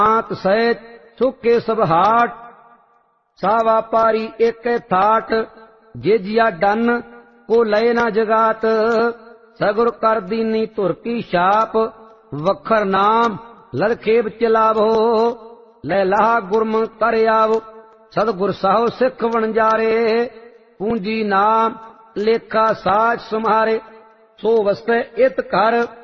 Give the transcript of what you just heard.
मात सहित सुखे सब हाट, सावा पारी एक थाट, जेजिया डन को लय ना जगात, सगुर कर दीनी धुर की छाप, वखर नाम लरखेब चलावो, लै लाहा गुरम कर आवो, सतगुर साहो सिख वणजारे, पूंजी नाम लेखा साच सुमारे, सो वस्ते इत कर